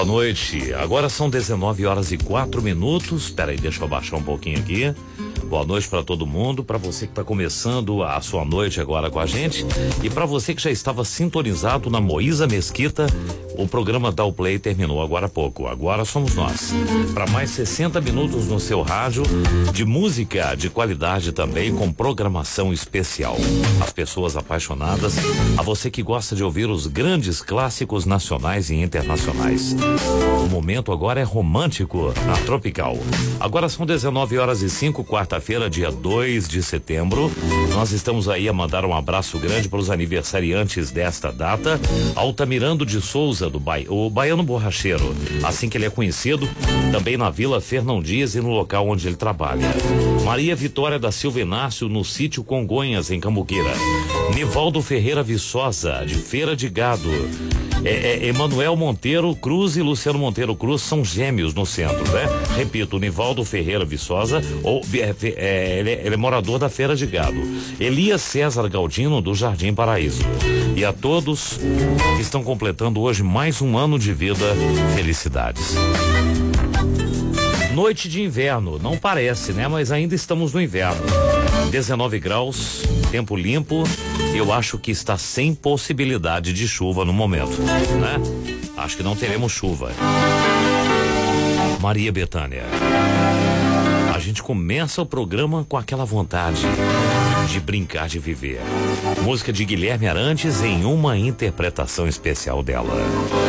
Boa noite. Agora são 19h04. Espera aí, deixa eu abaixar um pouquinho aqui. Boa noite para todo mundo, para você que está começando a sua noite agora com a gente e para você que já estava sintonizado na Moísa Mesquita. O programa Dá o Play terminou agora há pouco. Agora somos nós. Para mais 60 minutos no seu rádio de música de qualidade também com programação especial. As pessoas apaixonadas, a você que gosta de ouvir os grandes clássicos nacionais e internacionais. O momento agora é romântico na Tropical. Agora são 19h05, quarta-feira, dia 2 de setembro. Nós estamos aí a mandar um abraço grande para os aniversariantes desta data. Altamirando de Souza, o Baiano Borracheiro, assim que ele é conhecido, também na Vila Fernão Dias e no local onde ele trabalha. Maria Vitória da Silva Inácio, no sítio Congonhas, em Cambuquira. Nivaldo Ferreira Viçosa, de Feira de Gado. Emanuel Monteiro Cruz e Luciano Monteiro Cruz são gêmeos no centro, né? Repito, Nivaldo Ferreira Viçosa, ele é morador da Feira de Gado. Elias César Galdino, do Jardim Paraíso. E a todos que estão completando hoje mais um ano de vida, felicidades. Noite de inverno, não parece, né? Mas ainda estamos no inverno. 19 graus, tempo limpo. Eu acho que está sem possibilidade de chuva no momento, né? Acho que não teremos chuva. Maria Bethânia. A gente começa o programa com aquela vontade de brincar de viver. Música de Guilherme Arantes em uma interpretação especial dela.